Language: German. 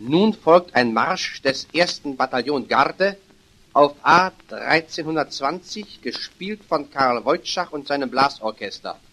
Nun folgt ein Marsch des 1. Bataillon Garde auf A 1320, gespielt von Karl Wojtschach und seinem Blasorchester.